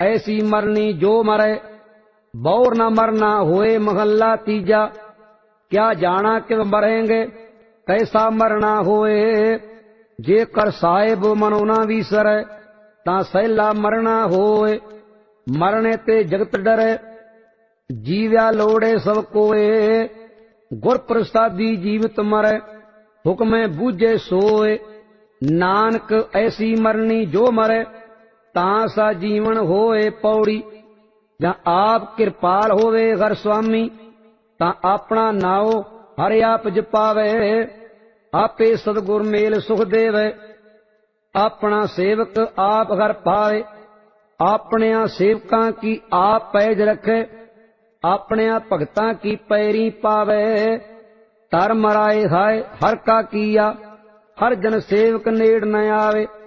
ऐसी मरनी जो मरे, बौर न मरना होए महल्ला तीजा। क्या जाना कि मरेंगे, कैसा मरना होए। जेकर साहिब मनोना विसरे, तां सैला मरना होए। मरने ते जगत डरे, जीव्या लोड़े सब कोए। गुर प्रसादी जीवित मरे, हुक्मे बूझे सोए। नानक ऐसी मरनी जो मरे, तां सा जीवन होए पौड़ी। ਜਾਂ ਆਪ ਕਿਰਪਾਲ ਹੋਵੇ ਘਰ ਸੁਆਮੀ, ਤਾਂ ਆਪਣਾ ਨਾਉ ਹਰਿ ਆਪ ਜਪਾਵੇ। ਆਪੇ ਸਤਿਗੁਰ ਮੇਲ ਸੁਖ ਦੇਵੇ, ਆਪਣਾ ਸੇਵਕ ਆਪ ਘਰ ਪਾਵੇ। ਆਪਣਿਆਂ ਸੇਵਕਾਂ ਕੀ ਆਪ ਪੈਜ ਰੱਖੇ, ਆਪਣਿਆਂ ਭਗਤਾਂ ਕੀ ਪੈਰੀ ਪਾਵੇ। ਧਰਮ ਰਾਏ ਹਾਏ ਹਰ ਕਾ ਕੀਆ, ਹਰ ਜਨ ਸੇਵਕ ਨੇੜ ਨ ਆਵੇ।